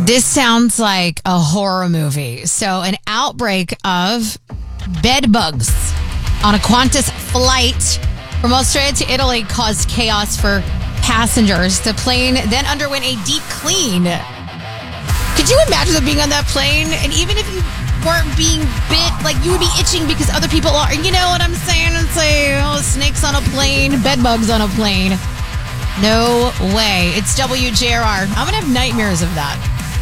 This sounds like a horror movie. So, an outbreak of bed bugs on a Qantas flight from Australia to Italy caused chaos for passengers. The plane then underwent a deep clean. Could you imagine being on that plane? And even if you weren't being bit, like you would be itching because other people are. You know what I'm saying? It's like, oh, snakes on a plane, bed bugs on a plane. No way. It's WJRR. I'm going to have nightmares of that.